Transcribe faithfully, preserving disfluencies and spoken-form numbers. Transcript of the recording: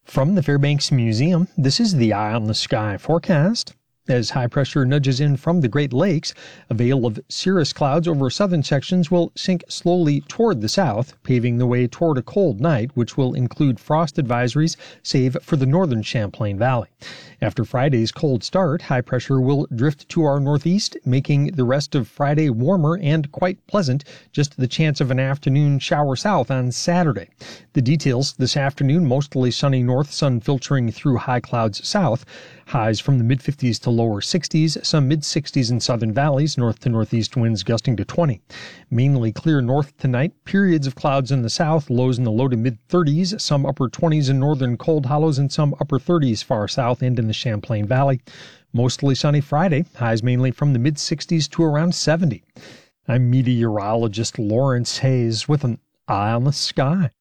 From the Fairbanks Museum, this is the Eye on the Sky forecast. As high pressure nudges in from the Great Lakes, a veil of cirrus clouds over southern sections will sink slowly toward the south, paving the way toward a cold night, which will include frost advisories, save for the northern Champlain Valley. After Friday's cold start, high pressure will drift to our northeast, making the rest of Friday warmer and quite pleasant, just the chance of an afternoon shower south on Saturday. The details this afternoon: mostly sunny north, sun filtering through high clouds south. Highs from the mid-fifties to lower sixties, some mid-sixties in southern valleys, north to northeast winds gusting to twenty. Mainly clear north tonight, periods of clouds in the south, lows in the low to mid-thirties, some upper twenties in northern cold hollows, and some upper thirties far south and in the Champlain Valley. Mostly sunny Friday, highs mainly from the mid-sixties to around seventy. I'm meteorologist Lawrence Hayes with an Eye on the Sky.